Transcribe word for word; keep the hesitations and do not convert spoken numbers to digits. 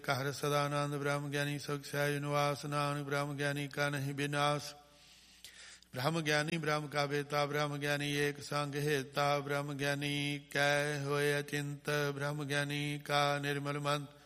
कहर सदानंद ब्रह्म ज्ञानी सुख सहज निवास नानक ब्रह्म ज्ञानी का नहीं विनाश। ब्रह्म ज्ञानी ब्रह्म का बेता ब्रह्म ज्ञानी एक संग हेता ब्रह्म ज्ञानी कै होए अचिंत ब्रह्म ज्ञानी का निर्मल मंत्र